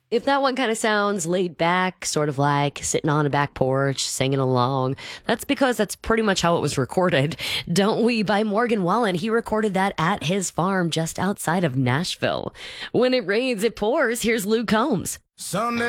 If that one kind of sounds laid back, sort of like sitting on a back porch, singing along, that's because that's pretty much how it was recorded. Don't We by Morgan Wallen. He recorded that at his farm just outside of Nashville. When it rains, it pours. Here's Luke Combs. Sunday.